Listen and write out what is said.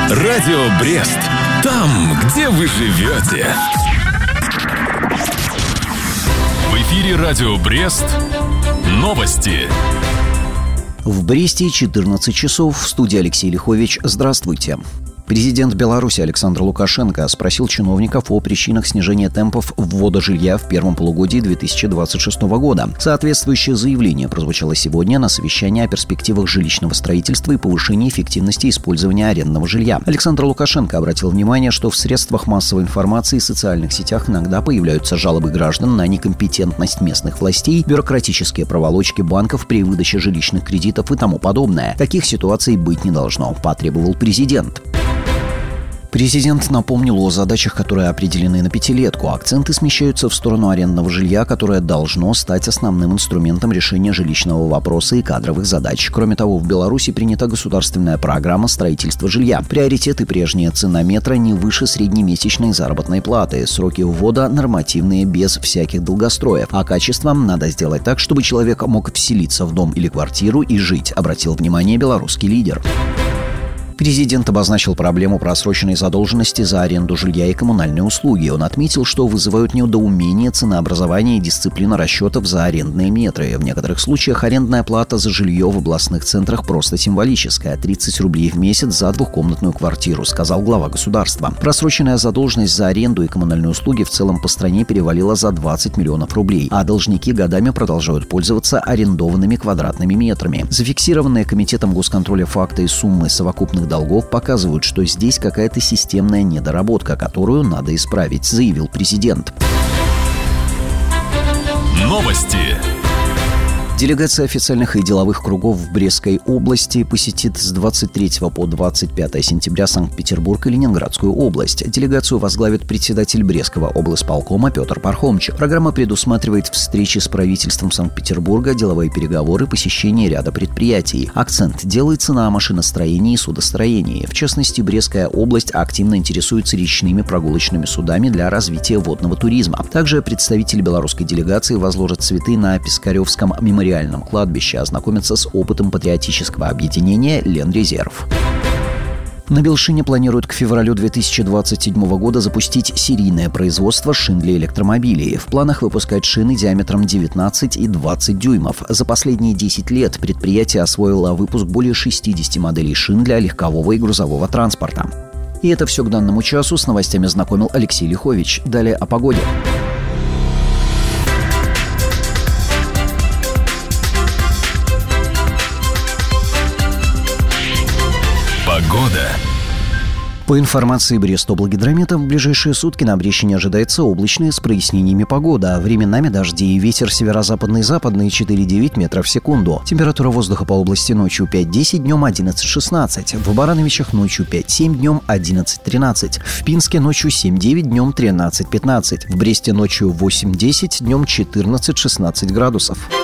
Радио Брест. Там, где вы живете. В эфире Радио Брест. Новости. В Бресте 14 часов. В студии Алексей Лихович. Здравствуйте. Президент Беларуси Александр Лукашенко спросил чиновников о причинах снижения темпов ввода жилья в первом полугодии 2026 года. Соответствующее заявление прозвучало сегодня на совещании о перспективах жилищного строительства и повышении эффективности использования арендного жилья. Александр Лукашенко обратил внимание, что в средствах массовой информации и социальных сетях иногда появляются жалобы граждан на некомпетентность местных властей, бюрократические проволочки банков при выдаче жилищных кредитов и тому подобное. Таких ситуаций быть не должно, потребовал президент. Президент напомнил о задачах, которые определены на пятилетку. Акценты смещаются в сторону арендного жилья, которое должно стать основным инструментом решения жилищного вопроса и кадровых задач. Кроме того, в Беларуси принята государственная программа строительства жилья. Приоритеты прежние: цена метра не выше среднемесячной заработной платы, сроки ввода нормативные без всяких долгостроев. А качеством надо сделать так, чтобы человек мог вселиться в дом или квартиру и жить, обратил внимание белорусский лидер. Президент обозначил проблему просроченной задолженности за аренду жилья и коммунальные услуги. Он отметил, что вызывают недоумение ценообразования и дисциплина расчетов за арендные метры. В некоторых случаях арендная плата за жилье в областных центрах просто символическая – 30 рублей в месяц за двухкомнатную квартиру, сказал глава государства. Просроченная задолженность за аренду и коммунальные услуги в целом по стране перевалила за 20 миллионов рублей, а должники годами продолжают пользоваться арендованными квадратными метрами. Зафиксированные Комитетом госконтроля факты и суммы совокупных долгов показывают, что здесь какая-то системная недоработка, которую надо исправить, заявил президент. Новости. Делегация официальных и деловых кругов в Брестской области посетит с 23 по 25 сентября Санкт-Петербург и Ленинградскую область. Делегацию возглавит председатель Брестского облсполкома Петр Пархомчик. Программа предусматривает встречи с правительством Санкт-Петербурга, деловые переговоры, посещение ряда предприятий. Акцент делается на машиностроении и судостроении. В частности, Брестская область активно интересуется речными прогулочными судами для развития водного туризма. Также представители белорусской делегации возложат цветы на Пискаревском мемориальном кладбище, ознакомиться с опытом патриотического объединения «Ленрезерв». На Белшине планируют к февралю 2027 года запустить серийное производство шин для электромобилей. В планах выпускать шины диаметром 19 и 20 дюймов. За последние 10 лет предприятие освоило выпуск более 60 моделей шин для легкового и грузового транспорта. И это все к данному часу. С новостями знакомил Алексей Лихович. Далее о погоде. Погода. По информации Брестоблгидромета, в ближайшие сутки на Брещине ожидается облачная с прояснениями погода. Временами дожди и ветер северо-западный и западный 4-9 метров в секунду. Температура воздуха по области ночью 5-10, днем 11-16. В Барановичах ночью 5-7, днем 11-13. В Пинске ночью 7-9, днем 13-15. В Бресте ночью 8-10, днем 14-16 градусов.